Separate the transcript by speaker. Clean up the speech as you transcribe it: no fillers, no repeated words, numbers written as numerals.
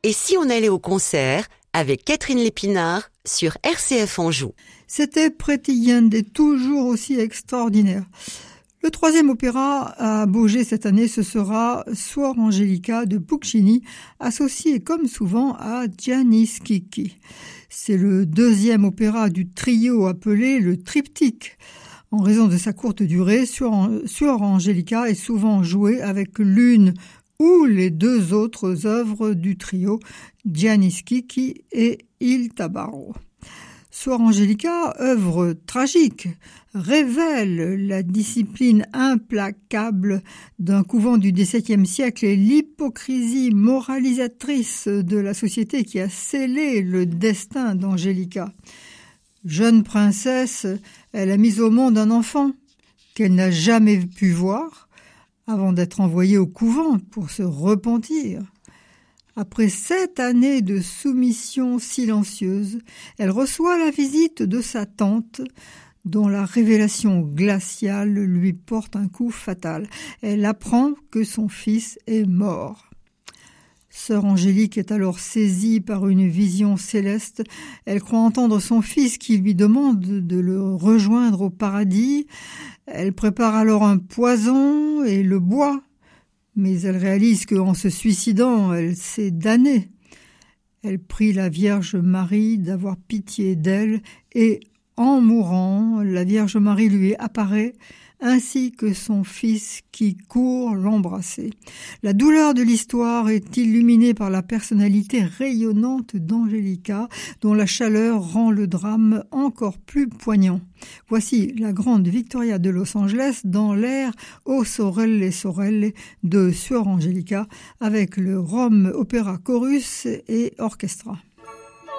Speaker 1: Et si on allait au concert avec Catherine Lépinard sur RCF Anjou?
Speaker 2: C'était Pretty Yende, toujours aussi extraordinaire. Le troisième opéra à Baugé cette année, ce sera Suor Angelica de Puccini, associé comme souvent à Gianni Schicchi. C'est le deuxième opéra du trio appelé le triptyque. En raison de sa courte durée, Suor Angelica est souvent joué avec l'une ou les deux autres œuvres du trio, Gianni Schicchi et Il Tabarro. Suor Angelica, œuvre tragique, révèle la discipline implacable d'un couvent du XVIIe siècle et l'hypocrisie moralisatrice de la société qui a scellé le destin d'Angelica. Jeune princesse, elle a mis au monde un enfant qu'elle n'a jamais pu voir avant d'être envoyée au couvent pour se repentir. Après 7 années de soumission silencieuse, elle reçoit la visite de sa tante, dont la révélation glaciale lui porte un coup fatal. Elle apprend que son fils est mort. Sœur Angélique est alors saisie par une vision céleste. Elle croit entendre son fils qui lui demande de le rejoindre au paradis. Elle prépare alors un poison et le boit. Mais elle réalise qu'en se suicidant, elle s'est damnée. Elle prie la Vierge Marie d'avoir pitié d'elle et, en mourant, la Vierge Marie lui apparaît, ainsi que son fils qui court l'embrasser. La douleur de l'histoire est illuminée par la personnalité rayonnante d'Angelica, dont la chaleur rend le drame encore plus poignant. Voici la grande Victoria de Los Angeles dans l'air O Sorelle Sorelle de Suor Angelica avec le Rome Opera Chorus et Orchestra.